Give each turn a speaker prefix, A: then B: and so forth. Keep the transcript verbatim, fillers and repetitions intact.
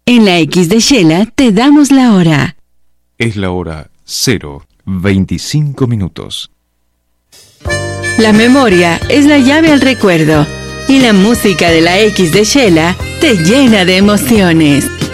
A: En la X de Shela te damos la hora.
B: Es la hora cero veinticinco minutos.
A: La memoria es la llave al recuerdo y la música de la X de Shela te llena de emociones.